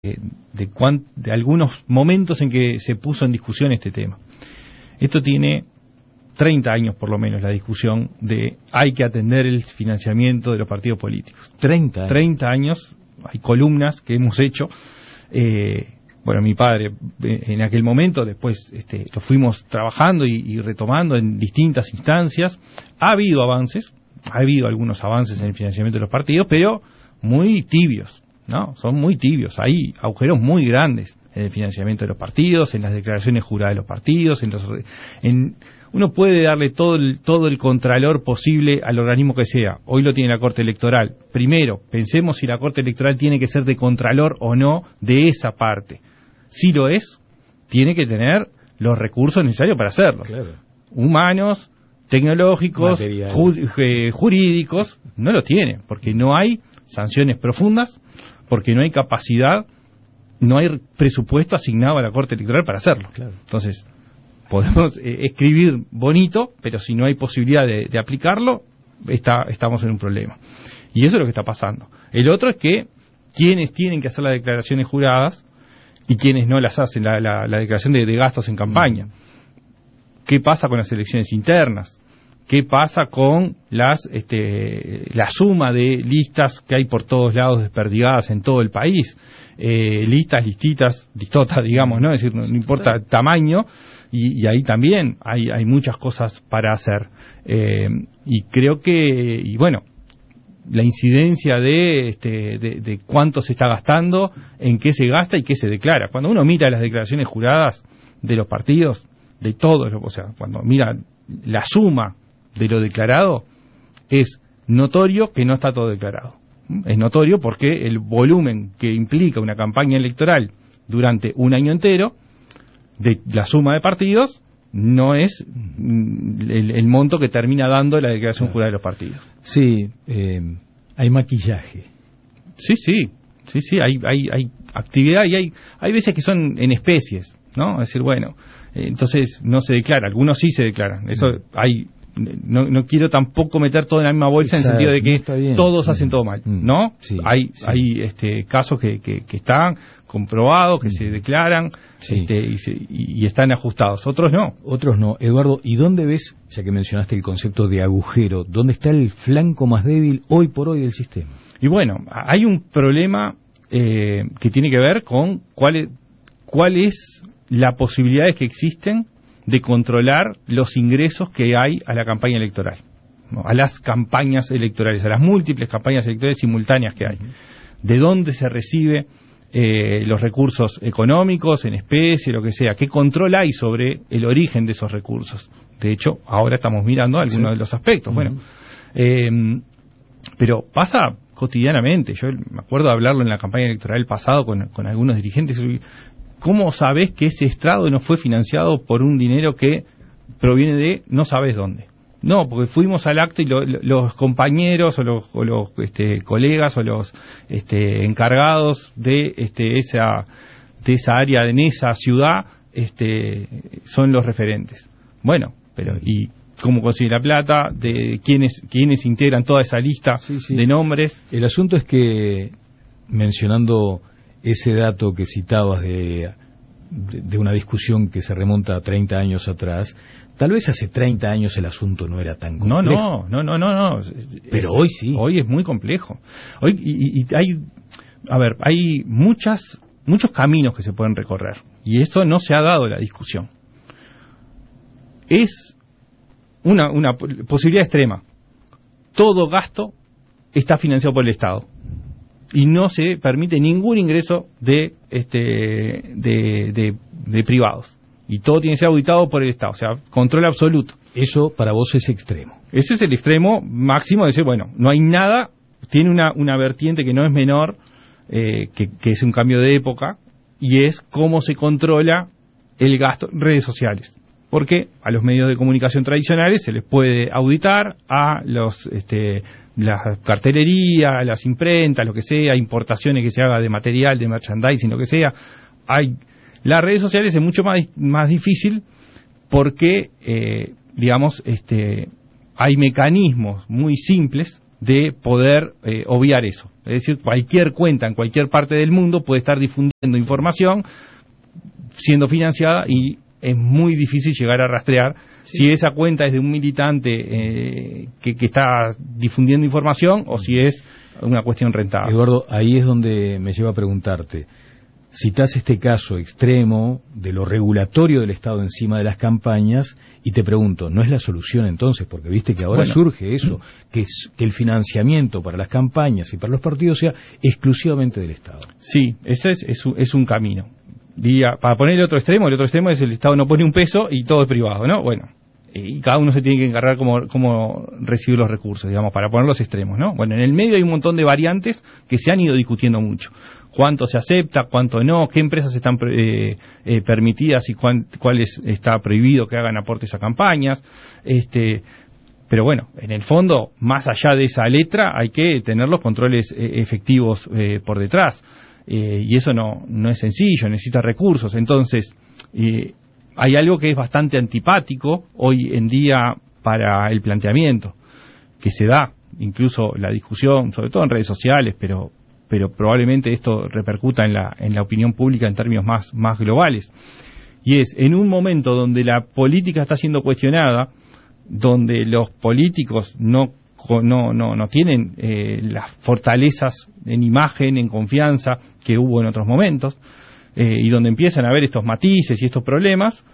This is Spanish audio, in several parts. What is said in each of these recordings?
de algunos momentos en que se puso en discusión este tema. Esto tiene 30 años por lo menos, la discusión de hay que atender el financiamiento de los partidos políticos. 30 años, hay columnas que hemos hecho. Bueno, mi padre en aquel momento, después lo fuimos trabajando y retomando en distintas instancias. Ha habido algunos avances en el financiamiento de los partidos, pero muy tibios, ¿no? Son muy tibios. Hay agujeros muy grandes en el financiamiento de los partidos, en las declaraciones juradas de los partidos, uno puede darle todo el contralor posible al organismo que sea. Hoy lo tiene la Corte Electoral. Primero, pensemos si la Corte Electoral tiene que ser de contralor o no de esa parte. Si lo es, tiene que tener los recursos necesarios para hacerlo. Claro. Humanos, tecnológicos, jurídicos, no lo tiene, porque no hay sanciones profundas, porque no hay capacidad, no hay presupuesto asignado a la Corte Electoral para hacerlo. Claro. Entonces, podemos escribir bonito, pero si no hay posibilidad de aplicarlo, estamos en un problema. Y eso es lo que está pasando. El otro es que quienes tienen que hacer las declaraciones juradas y quienes no las hacen, la declaración de gastos en campaña. ¿Qué pasa con las elecciones internas? ¿Qué pasa con la suma de listas que hay por todos lados desperdigadas en todo el país? Listitas, digamos, ¿no? Es decir, no importa el tamaño, y ahí también hay muchas cosas para hacer. Y creo que, la incidencia de cuánto se está gastando, en qué se gasta y qué se declara. Cuando uno mira las declaraciones juradas de los partidos, de todos, o sea, cuando mira la suma de lo declarado, es notorio que no está todo declarado. Es notorio porque el volumen que implica una campaña electoral durante un año entero, de la suma de partidos, no es el monto que termina dando la declaración jurada de los partidos. Sí, hay maquillaje. Sí, hay actividad y hay veces que son en especies, ¿no? Es decir, entonces no se declara, algunos sí se declaran. Eso hay. No quiero tampoco meter todo en la misma bolsa. Exacto, en el sentido de que todos hacen todo mal, ¿no? Sí, hay casos que están comprobados, que se declaran y están ajustados. Otros no. Eduardo, ¿y dónde ves, ya que mencionaste el concepto de agujero, dónde está el flanco más débil hoy por hoy del sistema? Y hay un problema que tiene que ver con cuál es la posibilidades que existen de controlar los ingresos que hay a la campaña electoral, ¿no? A las campañas electorales, a las múltiples campañas electorales simultáneas que hay. ¿De dónde se recibe los recursos económicos, en especie, lo que sea? ¿Qué control hay sobre el origen de esos recursos? De hecho, ahora estamos mirando algunos de los aspectos. Pero pasa cotidianamente. Yo me acuerdo de hablarlo en la campaña electoral pasado con algunos dirigentes. ¿Cómo sabés que ese estrado no fue financiado por un dinero que proviene de no sabés dónde? No, porque fuimos al acto y los compañeros o los colegas o los encargados de esa área, en esa ciudad, son los referentes. Pero ¿y cómo consigue la plata? ¿De quiénes integran toda esa lista de nombres? El asunto es que, mencionando ese dato que citabas de una discusión que se remonta a 30 años atrás, tal vez hace 30 años el asunto no era tan complejo. No. Pero hoy sí. Hoy es muy complejo. Hoy hay muchos caminos que se pueden recorrer, y esto no se ha dado la discusión. Es una posibilidad extrema. Todo gasto está financiado por el Estado y no se permite ningún ingreso de privados, y todo tiene que ser auditado por el Estado, o sea, control absoluto. Eso para vos es extremo. Ese es el extremo máximo de decir, no hay nada. Tiene una vertiente que no es menor, que es un cambio de época, y es cómo se controla el gasto en redes sociales. Porque a los medios de comunicación tradicionales se les puede auditar, a la cartelería, a las imprentas, lo que sea, importaciones que se haga de material, de merchandising, lo que sea. Las redes sociales es mucho más difícil porque, hay mecanismos muy simples de poder obviar eso. Es decir, cualquier cuenta en cualquier parte del mundo puede estar difundiendo información siendo financiada y es muy difícil llegar a rastrear si esa cuenta es de un militante que está difundiendo información o si es una cuestión rentable. Eduardo, ahí es donde me lleva a preguntarte. Citás este caso extremo de lo regulatorio del Estado encima de las campañas y te pregunto, ¿no es la solución entonces? Porque viste que ahora surge eso, que el financiamiento para las campañas y para los partidos sea exclusivamente del Estado. Sí, ese es un camino. Para poner el otro extremo es el Estado no pone un peso y todo es privado, ¿no? Bueno, y cada uno se tiene que encargar cómo recibir los recursos, digamos, para poner los extremos, ¿no? Bueno, en el medio hay un montón de variantes que se han ido discutiendo mucho. Cuánto se acepta, cuánto no, qué empresas están permitidas y cuáles está prohibido que hagan aportes a campañas. Pero bueno, en el fondo, más allá de esa letra, hay que tener los controles efectivos por detrás. Y eso no es sencillo, necesita recursos. Entonces, hay algo que es bastante antipático hoy en día para el planteamiento, que se da, incluso la discusión, sobre todo en redes sociales, pero probablemente esto repercuta en la opinión pública en términos más globales. Y es, en un momento donde la política está siendo cuestionada, donde los políticos no tienen las fortalezas en imagen, en confianza que hubo en otros momentos, y donde empiezan a haber estos matices y estos problemas,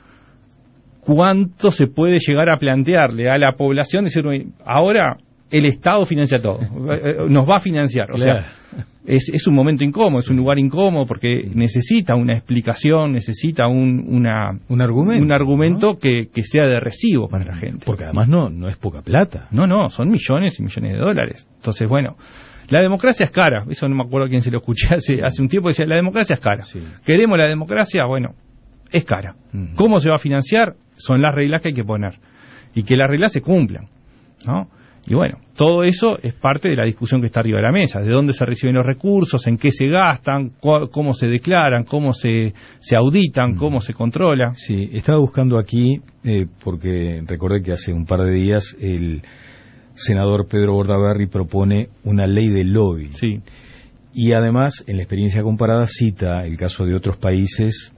¿cuánto se puede llegar a plantearle a la población? Decir, ahora el Estado financia todo, nos va a financiar. O sea, es un momento incómodo, es un lugar incómodo porque necesita una explicación, necesita un argumento, ¿no? que sea de recibo para la gente. Porque además no es poca plata. No, son millones y millones de dólares. Entonces, bueno, la democracia es cara. Eso no me acuerdo a quién se lo escuché hace un tiempo, decía, la democracia es cara. Sí. ¿Queremos la democracia? Bueno, es cara. ¿Cómo se va a financiar? Son las reglas que hay que poner. Y que las reglas se cumplan, ¿no? Y bueno, todo eso es parte de la discusión que está arriba de la mesa. ¿De dónde se reciben los recursos? ¿En qué se gastan? ¿Cómo se declaran? ¿Cómo se auditan? ¿Cómo se controla? Sí, estaba buscando aquí, porque recordé que hace un par de días el senador Pedro Bordaberry propone una ley de lobby. Sí. Y además, en la experiencia comparada, cita el caso de otros países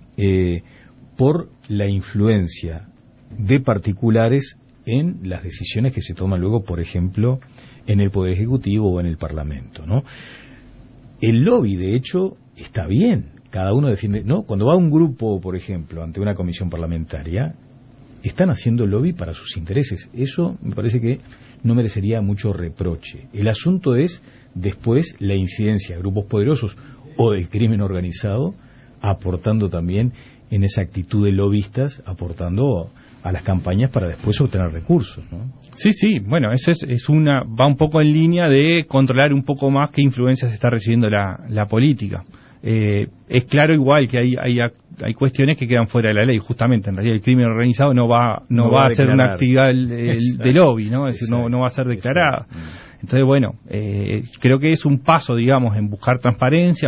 por la influencia de particulares en las decisiones que se toman luego, por ejemplo, en el Poder Ejecutivo o en el Parlamento, ¿no? El lobby, de hecho, está bien. Cada uno defiende, ¿no? Cuando va un grupo, por ejemplo, ante una comisión parlamentaria, están haciendo lobby para sus intereses. Eso me parece que no merecería mucho reproche. El asunto es, después, la incidencia de grupos poderosos o del crimen organizado, aportando también en esa actitud de lobistas, aportando a las campañas para después obtener recursos, ¿no? Sí, bueno, eso va un poco en línea de controlar un poco más qué influencias está recibiendo la política. Es claro igual que hay cuestiones que quedan fuera de la ley, justamente. En realidad el crimen organizado no va a ser una actividad de lobby, ¿no? Es decir, no va a ser declarada. Entonces, bueno, creo que es un paso, digamos, en buscar transparencia,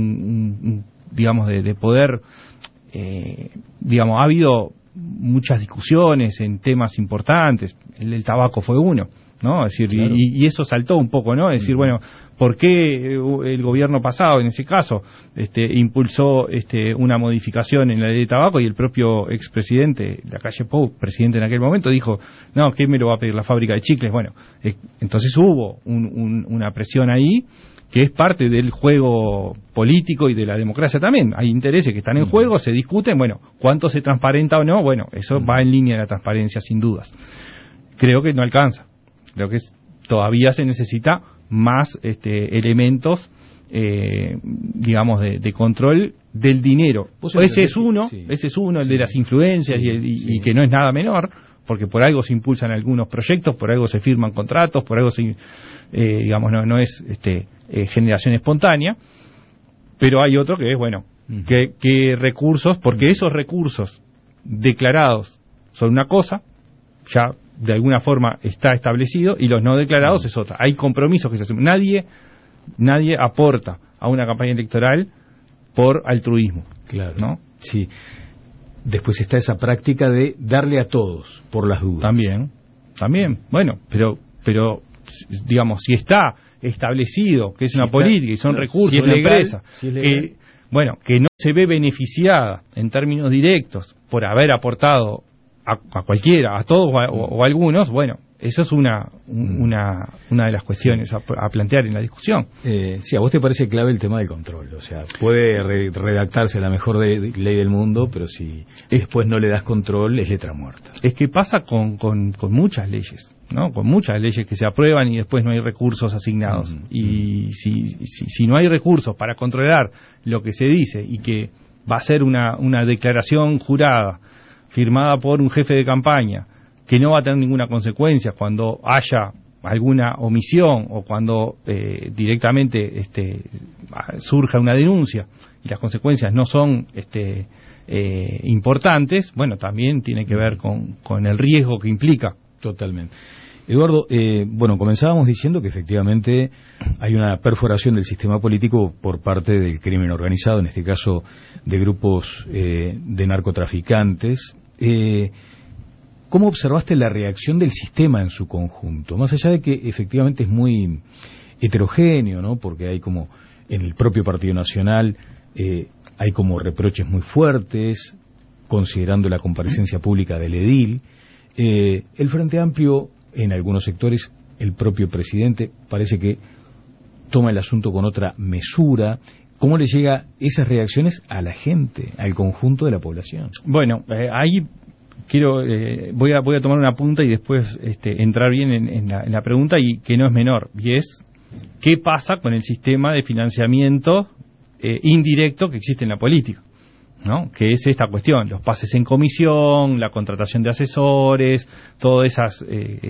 digamos, de poder, digamos, ha habido muchas discusiones en temas importantes, el tabaco fue uno, ¿no? Es decir, claro. y eso saltó un poco, ¿no? Es decir, bueno, ¿por qué el gobierno pasado, en ese caso, impulsó una modificación en la ley de tabaco y el propio expresidente, Lacalle Pou, presidente en aquel momento, dijo, no, ¿qué me lo va a pedir la fábrica de chicles? Bueno, entonces hubo una presión ahí, que es parte del juego político y de la democracia también. Hay intereses que están en juego, se discuten, bueno, ¿cuánto se transparenta o no? Bueno, eso va en línea de la transparencia, sin dudas. Creo que no alcanza. Creo que todavía se necesita más elementos, digamos, de control del dinero. Ese es uno, el de las influencias y que no es nada menor, porque por algo se impulsan algunos proyectos, por algo se firman contratos, por algo digamos, no es generación espontánea, pero hay otro que es, bueno, que recursos, porque esos recursos declarados son una cosa, ya de alguna forma está establecido, y los no declarados es otra. Hay compromisos que se hacen. Nadie aporta a una campaña electoral por altruismo. Claro, ¿no? Sí. Después está esa práctica de darle a todos por las dudas. También. Bueno, pero digamos, si está establecido que es una política y son recursos si es de la legal, empresa, si es legal, que no se ve beneficiada en términos directos por haber aportado a cualquiera, a todos o a algunos, bueno, eso es una de las cuestiones a plantear en la discusión. Sí, a vos te parece clave el tema del control, o sea, puede redactarse la mejor ley del mundo, pero si después no le das control, es letra muerta. Es que pasa con muchas leyes, ¿no? Con muchas leyes que se aprueban y después no hay recursos asignados. Y si no hay recursos para controlar lo que se dice y que va a ser una declaración jurada, firmada por un jefe de campaña, que no va a tener ninguna consecuencia cuando haya alguna omisión o cuando directamente surja una denuncia y las consecuencias no son importantes, bueno, también tiene que ver con el riesgo que implica. Totalmente. Eduardo, comenzábamos diciendo que efectivamente hay una perforación del sistema político por parte del crimen organizado, en este caso de grupos de narcotraficantes. ¿Cómo observaste la reacción del sistema en su conjunto? Más allá de que efectivamente es muy heterogéneo, ¿no? Porque hay como en el propio Partido Nacional hay como reproches muy fuertes, considerando la comparecencia pública del edil. El Frente Amplio, en algunos sectores, el propio presidente parece que toma el asunto con otra mesura. ¿Cómo le llega esas reacciones a la gente, al conjunto de la población? Bueno, ahí voy a tomar una punta y después entrar bien en la pregunta, y que no es menor, y es ¿qué pasa con el sistema de financiamiento indirecto que existe en la política? ¿No? Que es esta cuestión, los pases en comisión, la contratación de asesores, todas esas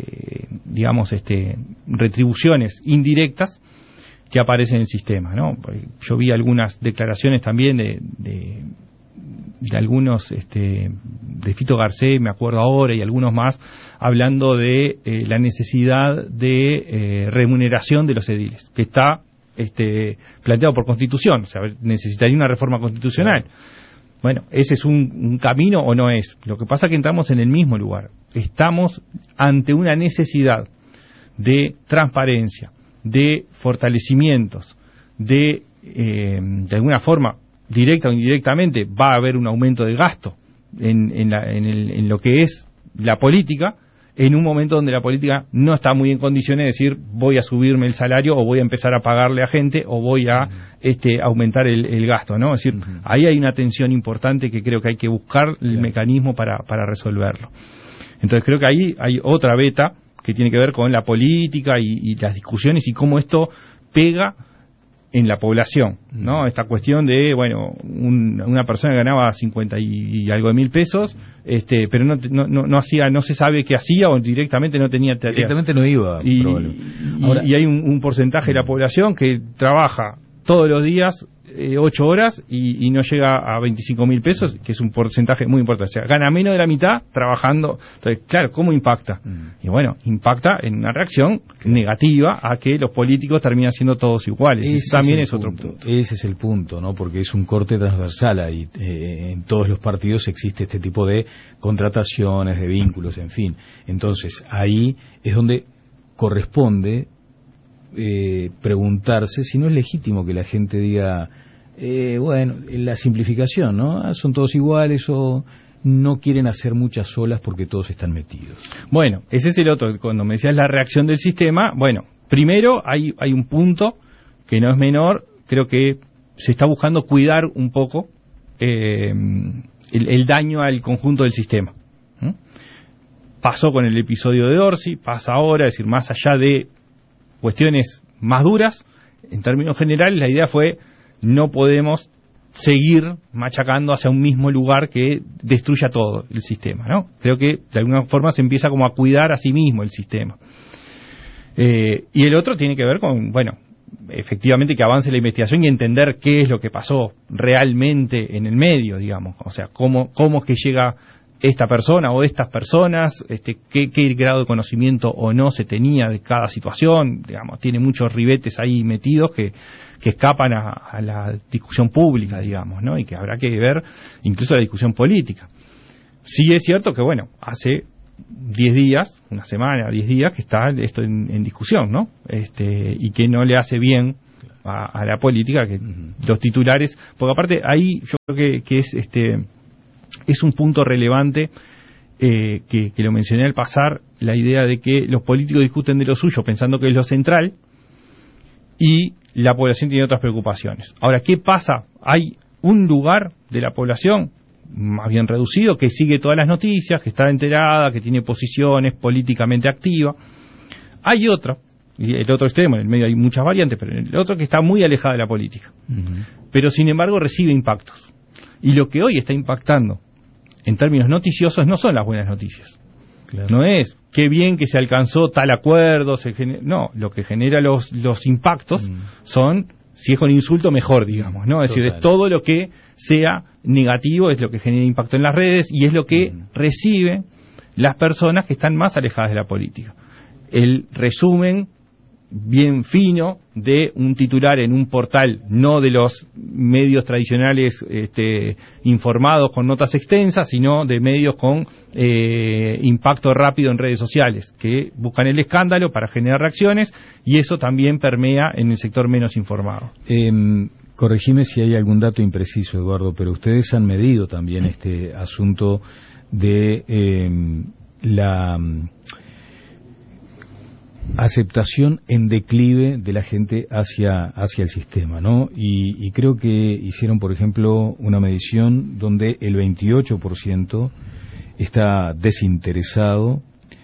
retribuciones indirectas que aparecen en el sistema, ¿no? Yo vi algunas declaraciones también de algunos de Fito Garcés, me acuerdo ahora, y algunos más, hablando de la necesidad de remuneración de los ediles, que está planteado por Constitución, o sea, necesitaría una reforma constitucional. Bueno, ¿ese es un camino o no es? Lo que pasa es que entramos en el mismo lugar. Estamos ante una necesidad de transparencia, de fortalecimientos, de alguna forma, directa o indirectamente, va a haber un aumento de gasto en lo que es la política, en un momento donde la política no está muy en condiciones de decir voy a subirme el salario o voy a empezar a pagarle a gente o voy a aumentar el gasto, ¿no? Es decir, ahí hay una tensión importante que creo que hay que buscar el mecanismo para resolverlo. Entonces creo que ahí hay otra beta que tiene que ver con la política y las discusiones y cómo esto pega en la población, ¿no? Esta cuestión de, bueno, una persona que ganaba 50 y algo de mil pesos, pero no se sabe qué hacía o directamente no tenía tarea. Directamente no iba. Y hay un porcentaje de la población que trabaja todos los días 8 horas y no llega a 25.000 pesos, que es un porcentaje muy importante. O sea, gana menos de la mitad trabajando. Entonces, claro, ¿cómo impacta? Y bueno, impacta en una reacción negativa a que los políticos terminan siendo todos iguales. Ese también es otro punto. Ese es el punto, ¿no? Porque es un corte transversal ahí. En todos los partidos existe este tipo de contrataciones, de vínculos, en fin. Entonces, ahí es donde corresponde preguntarse si no es legítimo que la gente diga la simplificación, ¿no? Son todos iguales o no quieren hacer muchas olas porque todos están metidos. Bueno, ese es el otro. Cuando me decías la reacción del sistema, bueno, primero hay un punto que no es menor. Creo que se está buscando cuidar un poco el daño al conjunto del sistema. Pasó con el episodio de Dorsey, pasa ahora, es decir, más allá de cuestiones más duras, en términos generales la idea fue no podemos seguir machacando hacia un mismo lugar que destruya todo el sistema, ¿no? Creo que de alguna forma se empieza como a cuidar a sí mismo el sistema. Y el otro tiene que ver con, bueno, efectivamente que avance la investigación y entender qué es lo que pasó realmente en el medio, digamos, o sea, cómo es que llega esta persona o estas personas, qué grado de conocimiento o no se tenía de cada situación, digamos, tiene muchos ribetes ahí metidos que escapan a la discusión pública, digamos, ¿no? Y que habrá que ver incluso la discusión política. Sí es cierto que, bueno, hace 10 días, una semana, 10 días, que está esto en discusión, ¿no? Y que no le hace bien a la política que los titulares, porque aparte ahí yo creo que es un punto relevante que lo mencioné al pasar, la idea de que los políticos discuten de lo suyo pensando que es lo central y la población tiene otras preocupaciones. Ahora, ¿qué pasa? Hay un lugar de la población más bien reducido que sigue todas las noticias, que está enterada, que tiene posiciones políticamente activa. Hay otro, y el otro extremo, en el medio hay muchas variantes, pero el otro que está muy alejada de la política. Pero sin embargo recibe impactos. Y lo que hoy está impactando en términos noticiosos no son las buenas noticias. Claro. No es qué bien que se alcanzó tal acuerdo, no, lo que genera los impactos son, si es con insulto, mejor, digamos, ¿no? Es decir, es todo lo que sea negativo, es lo que genera impacto en las redes y es lo que reciben las personas que están más alejadas de la política. El resumen bien fino de un titular en un portal, no de los medios tradicionales informados con notas extensas, sino de medios con impacto rápido en redes sociales, que buscan el escándalo para generar reacciones, y eso también permea en el sector menos informado. Corregime si hay algún dato impreciso, Eduardo, pero ustedes han medido también este asunto de la aceptación en declive de la gente hacia el sistema, ¿no? Y creo que hicieron, por ejemplo, una medición donde el 28% está desinteresado.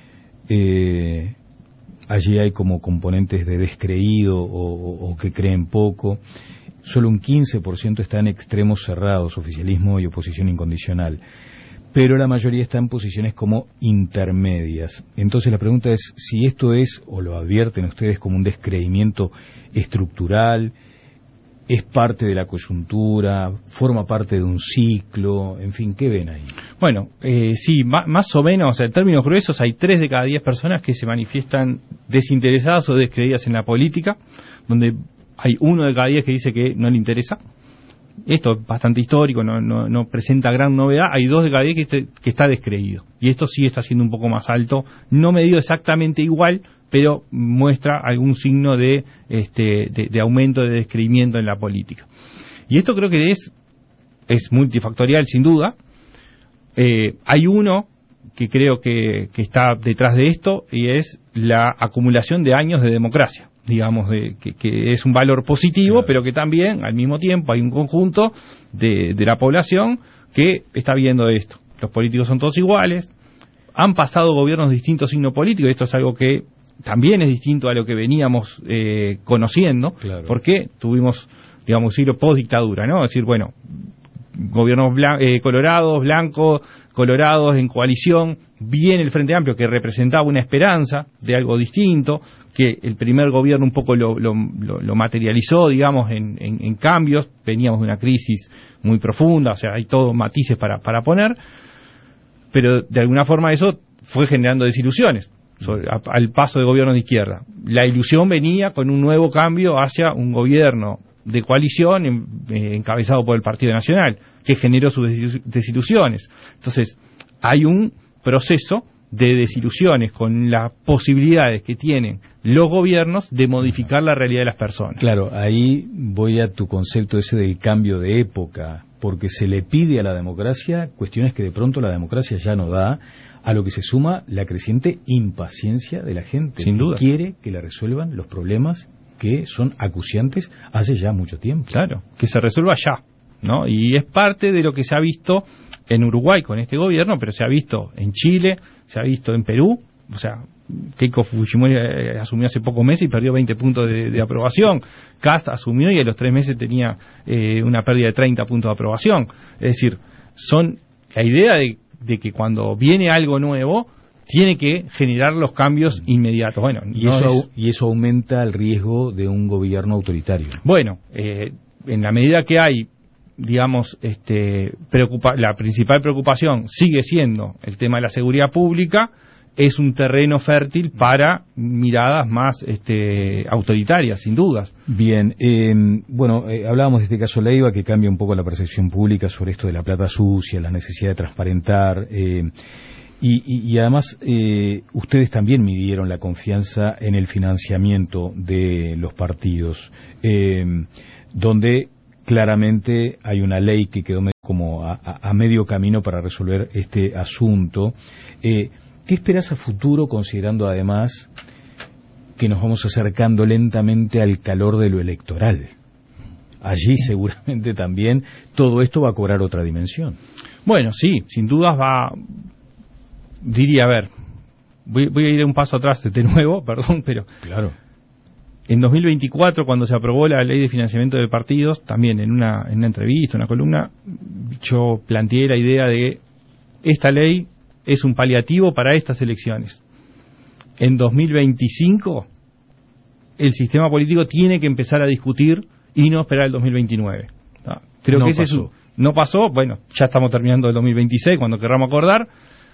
Allí hay como componentes de descreído o que creen poco. Solo un 15% está en extremos cerrados, oficialismo y oposición incondicional. Pero la mayoría está en posiciones como intermedias. Entonces la pregunta es si esto es, o lo advierten ustedes como un descreimiento estructural, es parte de la coyuntura, forma parte de un ciclo, en fin, ¿qué ven ahí? Bueno, sí, más o menos, en términos gruesos, hay 3 de cada 10 personas que se manifiestan desinteresadas o descreídas en la política, donde hay 1 de cada 10 que dice que no le interesa. Esto es bastante histórico, no presenta gran novedad. Hay 2 de cada 10 que está descreído. Y esto sí está siendo un poco más alto, no medido exactamente igual, pero muestra algún signo de aumento de descreimiento en la política. Y esto creo que es multifactorial, sin duda. Hay uno que creo que está detrás de esto, y es la acumulación de años de democracia. Digamos, que es un valor positivo, claro, pero que también, al mismo tiempo, hay un conjunto de la población que está viendo esto. Los políticos son todos iguales, han pasado gobiernos de distintos signos políticos, esto es algo que también es distinto a lo que veníamos conociendo, claro, porque tuvimos, digamos, siglo post-dictadura, ¿no? Es decir, bueno, gobiernos colorados, blancos, colorados en coalición, viene el Frente Amplio que representaba una esperanza de algo distinto, que el primer gobierno un poco lo materializó, digamos, en cambios. Veníamos de una crisis muy profunda, o sea, hay todos matices para poner, pero de alguna forma eso fue generando desilusiones al paso de gobiernos de izquierda. La ilusión venía con un nuevo cambio hacia un gobierno de coalición encabezado por el Partido Nacional, que generó sus desilusiones. Entonces, hay un proceso de desilusiones con las posibilidades que tienen los gobiernos de modificar la realidad de las personas. Claro, ahí voy a tu concepto ese del cambio de época, porque se le pide a la democracia cuestiones que de pronto la democracia ya no da, a lo que se suma la creciente impaciencia de la gente. Sin duda. Quiere que le resuelvan los problemas que son acuciantes hace ya mucho tiempo. Claro, que se resuelva ya, ¿no? Y es parte de lo que se ha visto en Uruguay con este gobierno, pero se ha visto en Chile, se ha visto en Perú. O sea, Keiko Fujimori asumió hace pocos meses y perdió 20 puntos de aprobación. Kast asumió y a los 3 meses tenía una pérdida de 30 puntos de aprobación. Es decir, son la idea de que cuando viene algo nuevo tiene que generar los cambios inmediatos. Bueno, y eso aumenta el riesgo de un gobierno autoritario. Bueno, en la medida que hay, digamos, la principal preocupación sigue siendo el tema de la seguridad pública, es un terreno fértil para miradas más autoritarias, sin dudas. Bien, hablábamos de este caso Leiva, que cambia un poco la percepción pública sobre esto de la plata sucia, la necesidad de transparentar, Y además, ustedes también midieron la confianza en el financiamiento de los partidos, donde claramente hay una ley que quedó como a medio camino para resolver este asunto. ¿Qué esperás a futuro, considerando además que nos vamos acercando lentamente al calor de lo electoral? Allí seguramente también todo esto va a cobrar otra dimensión. Bueno, sí, sin dudas diría, a ver, voy a ir un paso atrás de nuevo, perdón, pero claro. En 2024, cuando se aprobó la ley de financiamiento de partidos, también en una entrevista, una columna, yo planteé la idea de esta ley es un paliativo para estas elecciones. En 2025, el sistema político tiene que empezar a discutir y no esperar el 2029. Creo que ese no pasó, bueno, ya estamos terminando el 2026, cuando querramos acordar.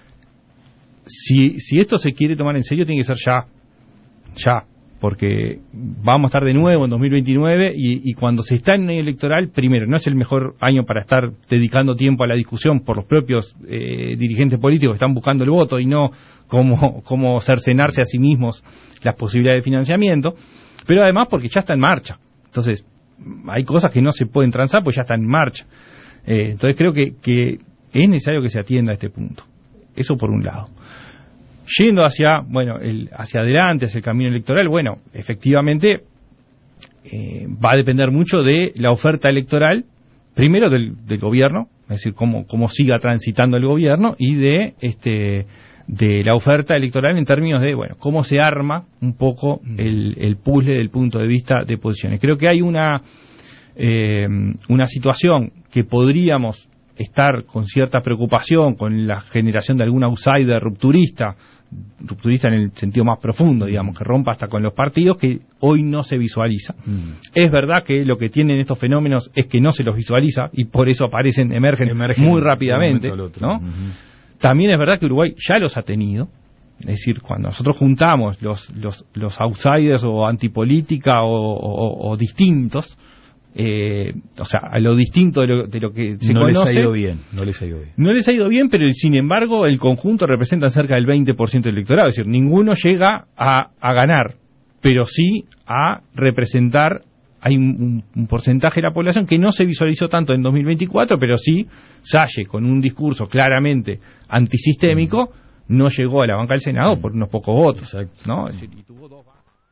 Si esto se quiere tomar en serio, tiene que ser ya, porque vamos a estar de nuevo en 2029 y cuando se está en un año electoral, primero, no es el mejor año para estar dedicando tiempo a la discusión por los propios dirigentes políticos que están buscando el voto y no como cercenarse a sí mismos las posibilidades de financiamiento, pero además porque ya está en marcha. Entonces, hay cosas que no se pueden transar porque ya están en marcha. Entonces creo que es necesario que se atienda a este punto. Eso por un lado. Yendo hacia adelante, hacia el camino electoral, bueno, efectivamente va a depender mucho de la oferta electoral, primero del gobierno, es decir, cómo siga transitando el gobierno, y de la oferta electoral en términos de, bueno, cómo se arma un poco el puzzle del punto de vista de posiciones. Creo que hay una situación que podríamos estar con cierta preocupación con la generación de algún outsider rupturista en el sentido más profundo, digamos, que rompa hasta con los partidos, que hoy no se visualiza. Es verdad que lo que tienen estos fenómenos es que no se los visualiza y por eso emergen muy rápidamente, ¿no? También es verdad que Uruguay ya los ha tenido. Es decir, cuando nosotros juntamos los outsiders o antipolítica o distintos, o sea, a lo distinto de lo que se conoce. No les ha ido bien, pero sin embargo el conjunto representa cerca del 20% del electorado, es decir, ninguno llega a ganar, pero sí a representar. Hay un porcentaje de la población que no se visualizó tanto en 2024, pero sí Salle, con un discurso claramente antisistémico, no llegó a la banca del Senado por unos pocos votos. Exacto. ¿No? Es decir, y tuvo dos.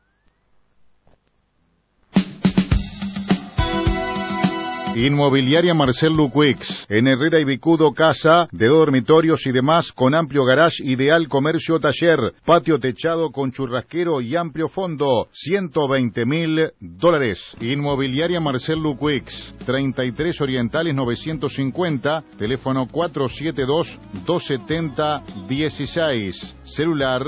Inmobiliaria Marcel Luquix, en Herrera y Vicudo, casa de 2 dormitorios y demás, con amplio garage, ideal comercio taller, patio techado con churrasquero y amplio fondo, $120,000. Inmobiliaria Marcel Luquix, 33 Orientales 950, teléfono 472-270-16, celular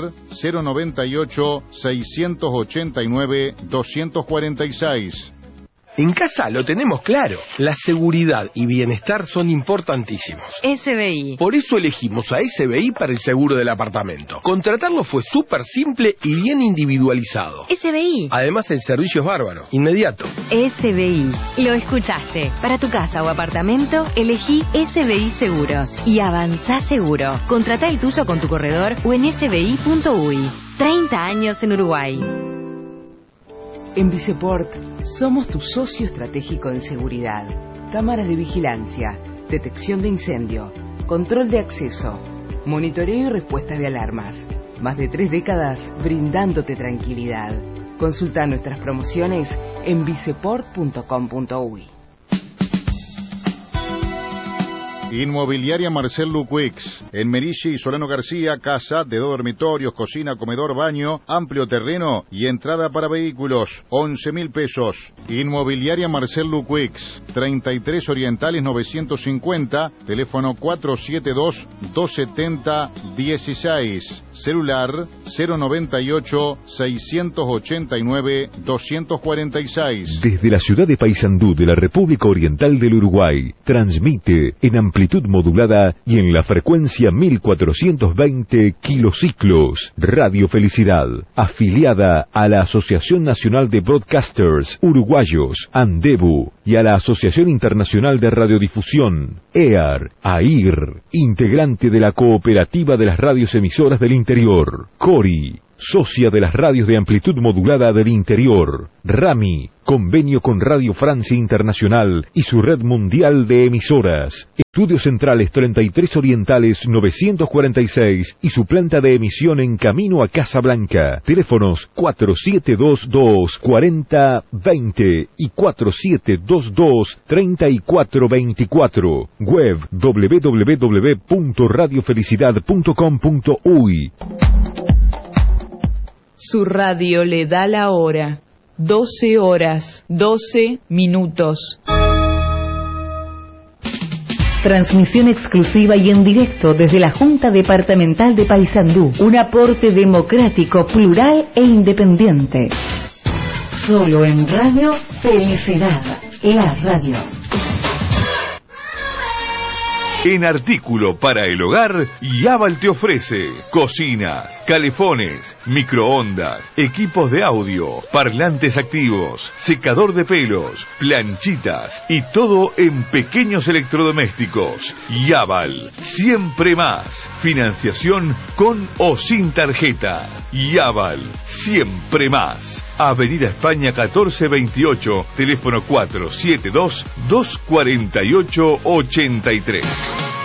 098-689-246. En casa lo tenemos claro. La seguridad y bienestar son importantísimos. SBI. Por eso elegimos a SBI para el seguro del apartamento. Contratarlo fue súper simple y bien individualizado. SBI. Además, el servicio es bárbaro, inmediato. SBI. Lo escuchaste. Para tu casa o apartamento, elegí SBI Seguros. Y avanzá seguro. Contratá el tuyo con tu corredor o en sbi.uy. 30 años en Uruguay. En Viceport somos tu socio estratégico en seguridad. Cámaras de vigilancia, detección de incendio, control de acceso, monitoreo y respuesta de alarmas. Más de 3 décadas brindándote tranquilidad. Consulta nuestras promociones en viceport.com.uy. Inmobiliaria Marcel Luquix, en Meriche y Solano García, casa de 2 dormitorios, cocina, comedor, baño, amplio terreno y entrada para vehículos, $11,000. Inmobiliaria Marcel Luquix, 33 Orientales 950, teléfono 472-270-16, Celular 098-689-246. Desde la ciudad de Paysandú de la República Oriental del Uruguay, transmite en amplitud modulada y en la frecuencia 1420 kilociclos. Radio Felicidad, afiliada a la Asociación Nacional de Broadcasters Uruguayos, ANDEBU, y a la Asociación Internacional de Radiodifusión, EAR, AIR, integrante de la Cooperativa de las Radios Emisoras del Interior, CORI, socia de las radios de amplitud modulada del interior, RAMI, convenio con Radio Francia Internacional y su red mundial de emisoras, Estudios Centrales 33 Orientales 946 y su planta de emisión en camino a Casablanca. Teléfonos 4722-4020 y 4722-3424. Web www.radiofelicidad.com.uy. Su radio le da la hora. 12 horas, 12 minutos. Transmisión exclusiva y en directo desde la Junta Departamental de Paysandú. Un aporte democrático, plural e independiente. Solo en Radio Felicidad. EA Radio. En artículo para el hogar, Yaval te ofrece cocinas, calefones, microondas, equipos de audio, parlantes activos, secador de pelos, planchitas y todo en pequeños electrodomésticos. Yaval, siempre más. Financiación con o sin tarjeta. Yaval, siempre más. Avenida España 1428, teléfono 472-248-83.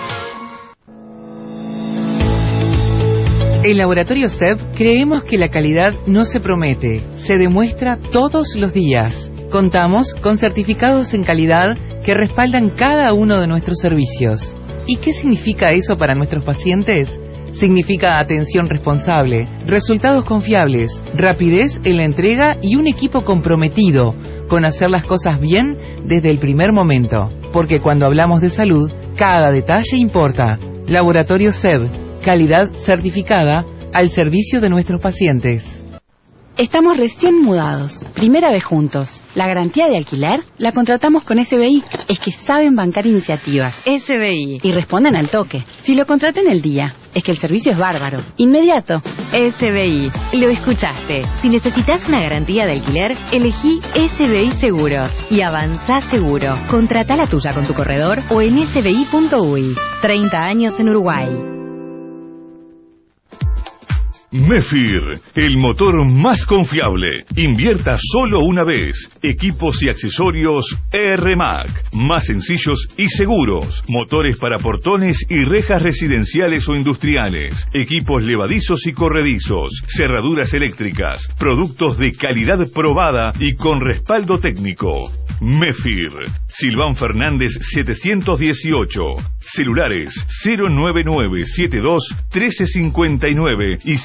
En Laboratorio SEB creemos que la calidad no se promete, se demuestra todos los días. Contamos con certificados en calidad que respaldan cada uno de nuestros servicios. ¿Y qué significa eso para nuestros pacientes? Significa atención responsable, resultados confiables, rapidez en la entrega y un equipo comprometido con hacer las cosas bien desde el primer momento. Porque cuando hablamos de salud, cada detalle importa. Laboratorio SEB, calidad certificada al servicio de nuestros pacientes. Estamos recién mudados, primera vez juntos. La garantía de alquiler la contratamos con SBI. Es que saben bancar iniciativas. SBI. Y responden al toque. Si lo contraté en el día, es que el servicio es bárbaro. Inmediato. SBI. Lo escuchaste. Si necesitas una garantía de alquiler, elegí SBI Seguros y avanzá seguro. Contratá la tuya con tu corredor o en sbi.uy. 30 años en Uruguay. Mefir, el motor más confiable. Invierta solo una vez. Equipos y accesorios ERMAC, más sencillos y seguros. Motores para portones y rejas residenciales o industriales. Equipos levadizos y corredizos. Cerraduras eléctricas. Productos de calidad probada y con respaldo técnico. Mefir, Silván Fernández 718. Celulares 09972-1359 y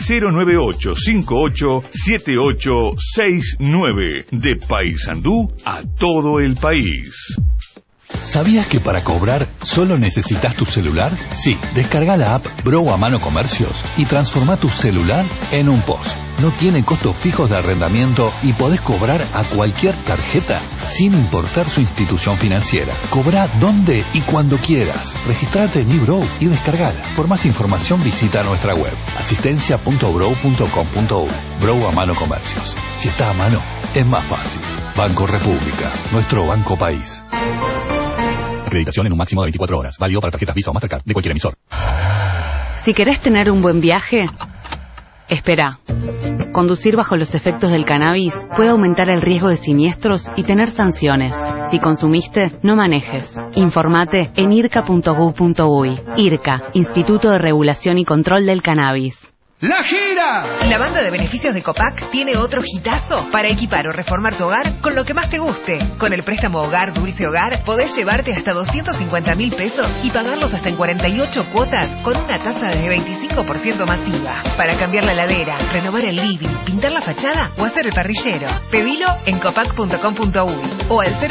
09858-7869. De Paysandú a todo el país. ¿Sabías que para cobrar solo necesitas tu celular? Sí, descarga la app Bro a Mano Comercios y transforma tu celular en un POS. No tiene costos fijos de arrendamiento y podés cobrar a cualquier tarjeta sin importar su institución financiera. Cobra donde y cuando quieras. Registrate en eBro y descargala. Por más información visita nuestra web asistencia.bro.com.uy. Bro a Mano Comercios. Si está a mano, es más fácil. Banco República, nuestro banco país. Acreditación en un máximo de 24 horas. Válido para tarjetas Visa o Mastercard de cualquier emisor. Si querés tener un buen viaje, espera. Conducir bajo los efectos del cannabis puede aumentar el riesgo de siniestros y tener sanciones. Si consumiste, no manejes. Informate en irca.gov.uy. IRCA, Instituto de Regulación y Control del Cannabis. ¡La gira! La banda de beneficios de Copac tiene otro hitazo para equipar o reformar tu hogar con lo que más te guste. Con el préstamo Hogar Dulce Hogar podés llevarte hasta 250.000 pesos y pagarlos hasta en 48 cuotas con una tasa de 25% masiva. Para cambiar la heladera, renovar el living, pintar la fachada o hacer el parrillero. Pedilo en copac.com.uy o al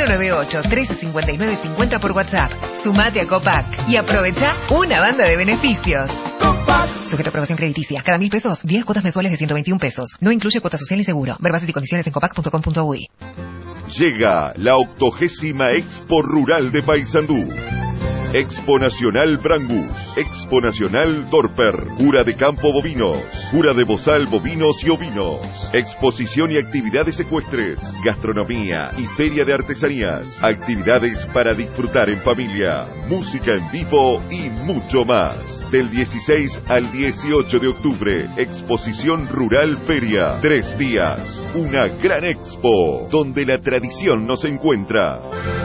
098-1359-50 por WhatsApp. Sumate a Copac y aprovecha una banda de beneficios. ¡Copac! Copac. Sujeto a aprobación crediticia. Cada 1.000 pesos, 10 cuotas mensuales de 121 pesos. No incluye cuota social y seguro. Ver bases y condiciones en copac.com.uy. Llega la 80ª Expo Rural de Paysandú. Expo Nacional Brangus, Expo Nacional Dorper, Jura de Campo Bovinos, Jura de Bozal Bovinos y Ovinos, exposición y actividades ecuestres, gastronomía y feria de artesanías, actividades para disfrutar en familia, música en vivo y mucho más. Del 16 al 18 de octubre, Exposición Rural Feria, 3 días, una gran expo, donde la tradición nos encuentra.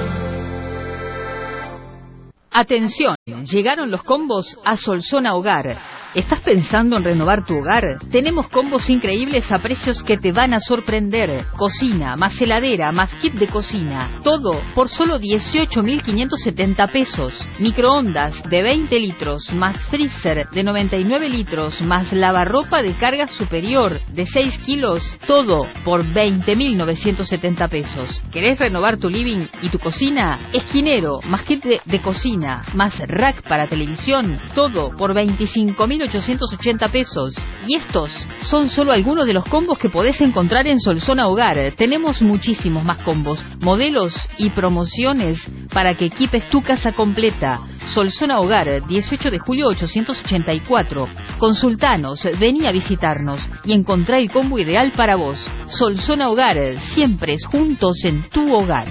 Atención, llegaron los combos a Solzona Hogar. ¿Estás pensando en renovar tu hogar? Tenemos combos increíbles a precios que te van a sorprender. Cocina, más heladera, más kit de cocina. Todo por solo 18.570 pesos. Microondas de 20 litros, más freezer de 99 litros, más lavarropa de carga superior de 6 kilos. Todo por 20.970 pesos. ¿Querés renovar tu living y tu cocina? Esquinero, más kit de cocina, más rack para televisión. Todo por 25.880 pesos. Y estos son solo algunos de los combos que podés encontrar en Solzona Hogar. Tenemos muchísimos más combos, modelos y promociones para que equipes tu casa completa. Solzona Hogar, 18 de julio 884. Consultanos, vení a visitarnos y encontrá el combo ideal para vos. Solzona Hogar, siempre juntos en tu hogar.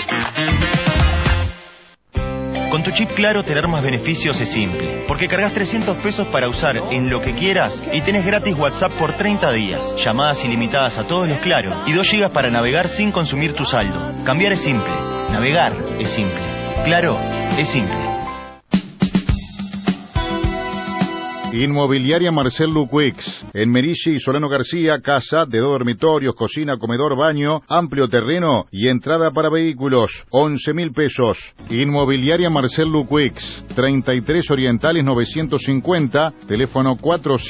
Con tu chip Claro tener más beneficios es simple, porque cargas 300 pesos para usar en lo que quieras y tenés gratis WhatsApp por 30 días, llamadas ilimitadas a todos los Claro y 2 GB para navegar sin consumir tu saldo. Cambiar es simple, navegar es simple, Claro es simple. Inmobiliaria Marcel Luquix, en Merille y Solano García, casa de 2 dormitorios, cocina, comedor, baño, amplio terreno y entrada para vehículos, 11.000 pesos. Inmobiliaria Marcel Luquix, 33 Orientales 950, teléfono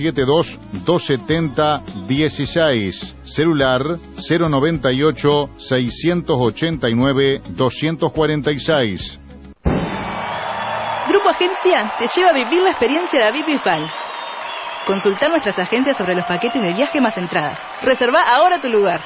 472-270-16, celular 098-689-246. Grupo Agencia te lleva a vivir la experiencia de Avipifal. Consulta nuestras agencias sobre los paquetes de viaje más entradas. Reserva ahora tu lugar.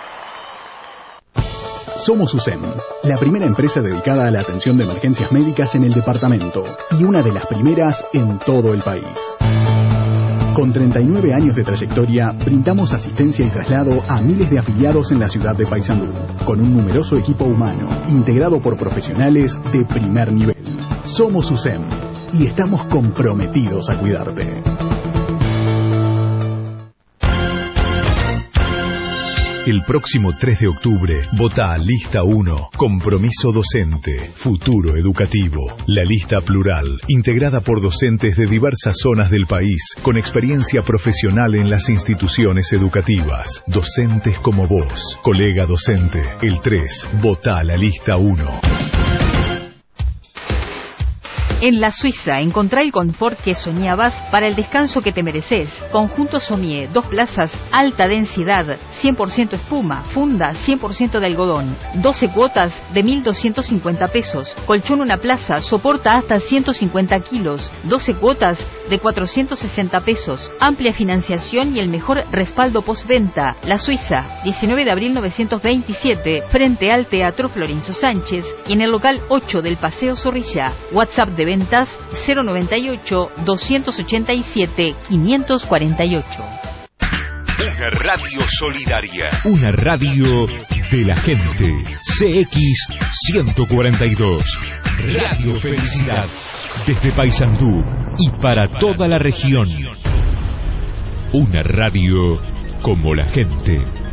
Somos USEM, la primera empresa dedicada a la atención de emergencias médicas en el departamento y una de las primeras en todo el país. Con 39 años de trayectoria, brindamos asistencia y traslado a miles de afiliados en la ciudad de Paysandú, con un numeroso equipo humano, integrado por profesionales de primer nivel. Somos USEM y estamos comprometidos a cuidarte. El próximo 3 de octubre, vota a Lista 1, Compromiso Docente, Futuro Educativo. La lista plural, integrada por docentes de diversas zonas del país, con experiencia profesional en las instituciones educativas. Docentes como vos, colega docente. El 3, vota a la Lista 1. En La Suiza, encontrá el confort que soñabas para el descanso que te mereces. Conjunto Sommier, 2 plazas, alta densidad, 100% espuma, funda, 100% de algodón. 12 cuotas de 1.250 pesos. Colchón una plaza, soporta hasta 150 kilos. 12 cuotas de 460 pesos. Amplia financiación y el mejor respaldo postventa. La Suiza, 19 de abril 927, frente al Teatro Florencio Sánchez y en el local 8 del Paseo Zorrilla. WhatsApp de ventas 098-287-548. Una radio solidaria. Una radio de la gente. CX 142. Radio Felicidad. Desde Paysandú y para toda la región. Una radio como la gente.